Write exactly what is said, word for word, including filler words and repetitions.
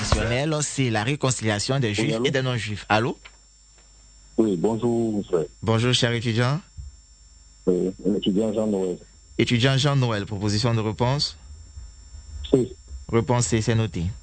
traditionnelle, c'est la réconciliation des juifs oui, et des non-juifs. Allô? Oui, bonjour, frère. Bonjour, cher étudiant. Oui, étudiant Jean-Noël. Étudiant Jean-Noël, proposition de réponse? Oui. Réponse C, c'est noté.